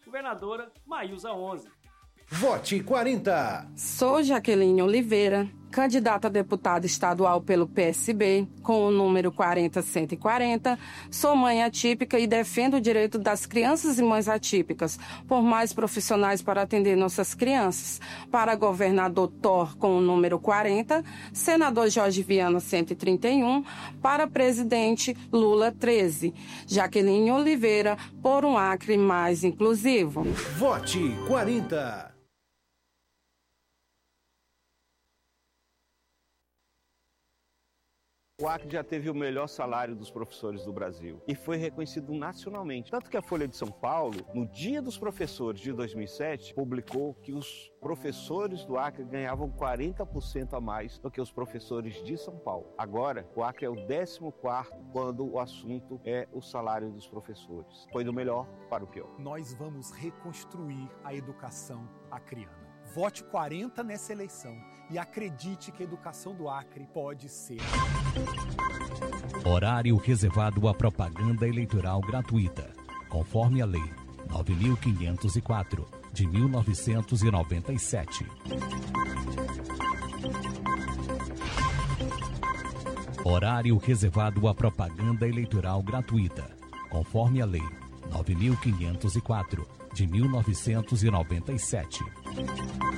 Governadora Maísa 11. Vote 40. Sou Jaqueline Oliveira, candidata a deputada estadual pelo PSB, com o número 40140. Sou mãe atípica e defendo o direito das crianças e mães atípicas por mais profissionais para atender nossas crianças. Para governador Thor, com o número 40. Senador Jorge Viana, 131. Para presidente Lula, 13. Jaqueline Oliveira, por um Acre mais inclusivo. Vote 40. O Acre já teve o melhor salário dos professores do Brasil e foi reconhecido nacionalmente. Tanto que a Folha de São Paulo, no Dia dos Professores de 2007, publicou que os professores do Acre ganhavam 40% a mais do que os professores de São Paulo. Agora, o Acre é o 14º quando o assunto é o salário dos professores. Foi do melhor para o pior. Nós vamos reconstruir a educação acreana. Vote 40 nessa eleição e acredite que a educação do Acre pode ser. Horário reservado à propaganda eleitoral gratuita, conforme a Lei 9.504, de 1997. Horário reservado à propaganda eleitoral gratuita, conforme a Lei 9.504, de 1997.